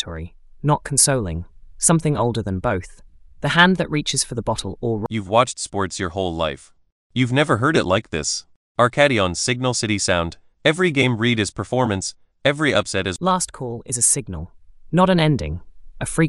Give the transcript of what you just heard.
territory, not consoling, something older than both. The hand that reaches for the bottle or... You've watched sports your whole life. You've never heard it like this. Arcadion's Signal City sound. Every game read is performance, every upset is... Last call is a signal, not an ending, a frequency.